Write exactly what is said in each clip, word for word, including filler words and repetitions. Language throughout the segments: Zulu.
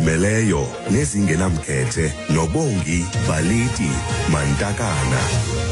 ezizimeleyo nezingenamkhethe noBongi Valiti Mantakana.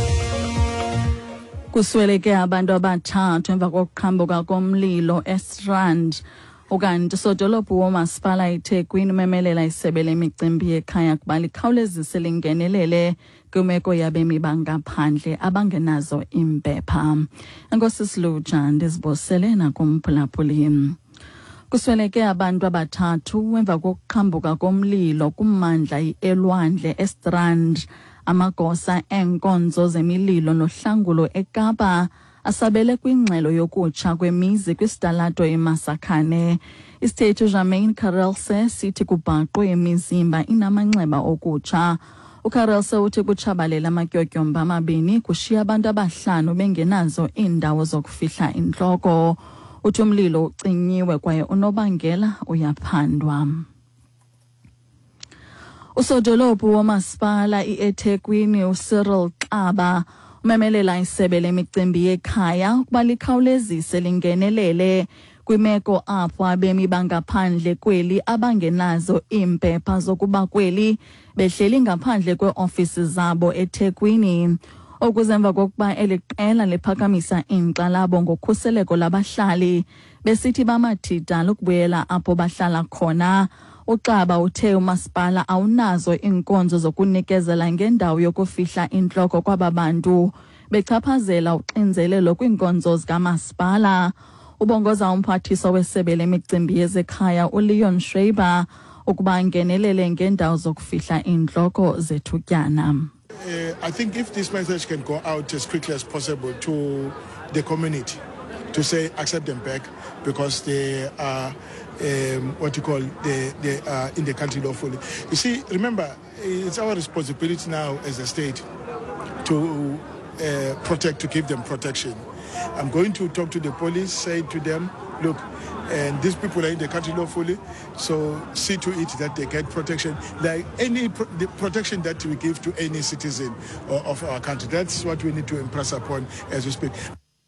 Kusweleke abantu abathathu emva kokuqhambuka komlilo eStrand. Ukanti sodolophu womasipala eThekwini umemelela isebe lemicimbi yekhaya kuba likhawulezise lingenelele kwimeko yabemi bangaphandle abangenazo impepha. Enkosi Siluja ndizibosele nakumphulaphuli. Kusweleke abantu abathathu emva kokuqhambuka komlilo kummandla iElwandle eStrand. Amagosa enkonzo zemililo nohlangulo eKapa asabele kwingxelo yokutsha kwemizi kwisitalato eMasakhane. Isithethu Jermaine Karelse sithi kubhaqwe imizimba inamanxeba okutsha. uKarelse uthi kutshabalela amatyotyomba amabini kushiya abantu abahlanu bengenazo iindawo zokufihla intloko. Uthi umlilo ucinyiwe kwaye unobangela uyaphandwa. Usodolophu womasipala iEthekwini uCyril Xaba umemelela isebe lemicimbi yekhaya ukuba likhawulezise lingenelele kwimeko apho abemi bangaphandle kweli abangenazo impepha zokuba kweli behleli ngaphandle kweofisi zabo eThekwini. Okuzemva kokuba eliqela lephakamisa inkxalabo ngokhuseleko labahlali besithi bamathidala ukubuyela apho bahlala khona. Uxaba uthe umasipala awunazo inkonzo zokunikezela ngendawo yokufihla intloko kwaba bantu bechaphazela uxinzelelo kwinkonzo zikamasipala. Ubongoza umphathiswa wesebe lemicimbi yezekhaya uLeon Schreiber ukuba ngenelele ngendawo zokufihla intloko zethutyana. Uh, I think if this message can go out as quickly as possible to the community to say accept them back because they are um, what you call they, they are in the country lawfully. You see, remember, it's our responsibility now as a state to uh, protect, to give them protection. I'm going to talk to the police, say to them, look, and these people are in the country lawfully, so see to it that they get protection, like any pro the protection that we give to any citizen of our country. That's what we need to impress upon as we speak.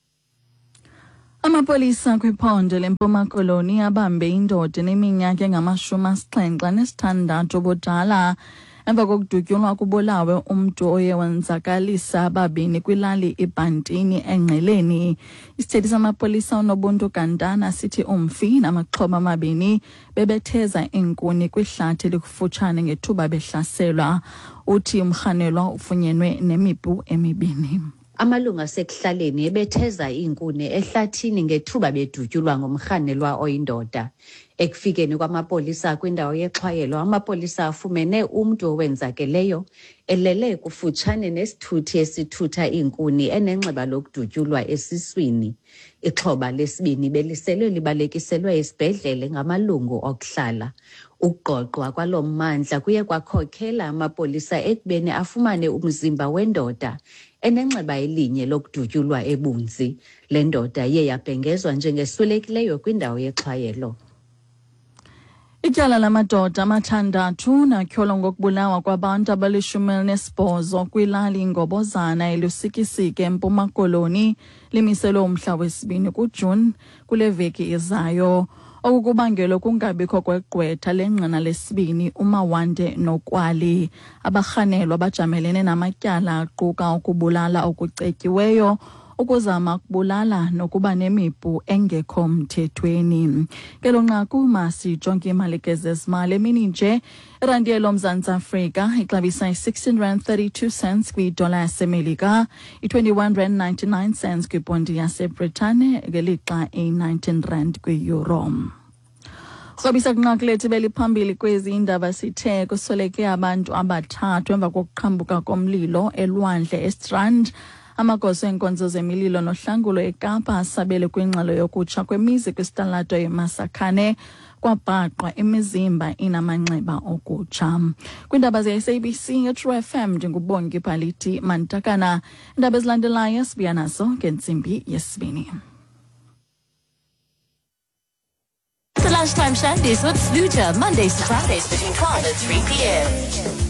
Amapolisa kwiphondo leMpuma Koloni abambe indoda eneminyaka engamashumi asixhenxe anesithandathu ubudala emva kokudutyulwa kubulawe umntu oye wenzakalisa ababini kwilali iBhantini eNgqeleni. Isithethi samapolisa uNobuntu Gantana sithi umfi namaxhoba amabini bebetheza inkuni kwihlathi likufutshane ngethuba behlaselwa. Uthi umrhanelwa ufunyenwe nemipu emibini. Amalunga asekuhlaleni ebetheza inkuni ehlathini ngethuba bedutyulwa ngomrhanelwa oyindoda. Ekufikeni kwamapolisa kwindawo yexhwayelo, amapolisa afumene umntu owenzakeleyo elele kufutshane nesithuthi esithutha inkuni enenxeba lokudutyulwa esiswini. Ixhoba lesibini beliselwe libalekiselwe esibhedlele ngamalungu okuhlala. Ukuqoqwa kwalo mmandla kuye kwakhokhela amapolisa ekubeni afumane umzimba wendoda enenxeba elinye lokudutyulwa ebunzi. Le ndoda iye yabhengezwa njengeswelekileyo kwindawo yexhwayelo. Ityala lamadoda amathandathu natyholwa ngokubulawa kwabantu abalishumi elinesibhozo kwilali Ngobozana elusikisike eMpuma Koloni limiselwe umhla wesibini kuJuni kule veki izayo. Okukubangelwa kungabikho kwegqwetha lengqina lesibini uMawande noKwali. Abarhanelwa bajamelene namatyala aquka ukubulala okucetyiweyo, ukuzama kubulala nokuba nemipu engekho mthethweni. Kelo nqaku masijonge imalike zezimali emini nje. Irandi yelomzantsi Afrika ixabisa i-sixteen rand thirty-two cents kwidola yaseMelika, i-twenty-one rand ninety-nine cents kwipondi yaseBritane, ngelixa i-nineteen rand kwi-euro. Sobisa kunqakulethi beliphambili kwezi indaba sithe kusweleke abantu abathathu emva kokuqhambuka komlilo eLwandle eStrand. Amagosa enkonzo zemililo nohlangulo eKapa asabele kwingxelo yokutsha kwemizi kwisitalato eMasakhane kwabhaqwa imizimba inamanxeba okutsha. Kwindaba ze-S A B C ye-True F M ndingubongi Valiti Mantakana. Indaba ezilandelayo sibuya nazo ngentsimbi yesibini. The Lunchtime Shandies with Sluja, Mondays to Fridays between twelve and three p m